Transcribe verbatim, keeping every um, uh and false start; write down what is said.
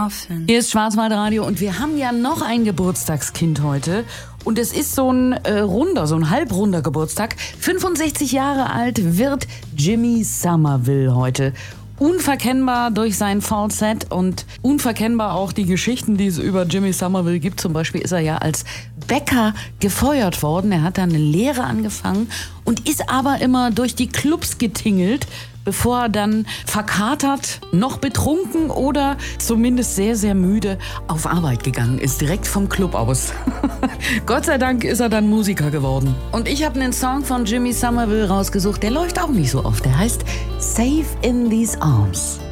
often. Hier ist Schwarzwaldradio und wir haben ja noch ein Geburtstagskind heute. Und es ist so ein äh, runder, so ein halbrunder Geburtstag. fünfundsechzig Jahre alt wird Jimmy Somerville heute. Unverkennbar durch sein Falsett und unverkennbar auch die Geschichten, die es über Jimmy Somerville gibt. Zum Beispiel ist er ja als Bäcker gefeuert worden. Er hat dann eine Lehre angefangen und ist aber immer durch die Clubs getingelt, bevor er dann verkatert, noch betrunken oder zumindest sehr, sehr müde auf Arbeit gegangen ist, direkt vom Club aus. Gott sei Dank ist er dann Musiker geworden. Und ich habe einen Song von Jimmy Somerville rausgesucht, der läuft auch nicht so oft. Der heißt Safe in These Arms.